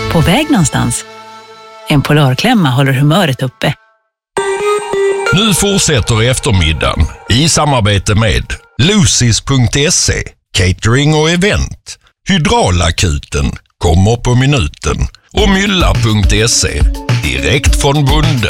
På väg någonstans? En Polarklämma håller humöret uppe. Nu fortsätter eftermiddagen i samarbete med Lucis.se, catering och event. Hydraulakuten kommer på minuten och Mylla.se, direkt från bonden.